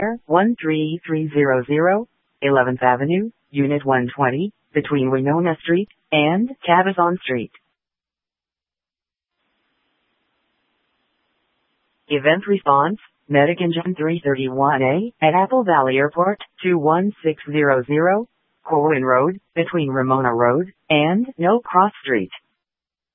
Air 13300, 11th Avenue, Unit 120, between Winona Street and Cabazon Street. Event response, Medic Engine 331A at Apple Valley Airport, 21600, Corwin Road, between Ramona Road and No Cross Street.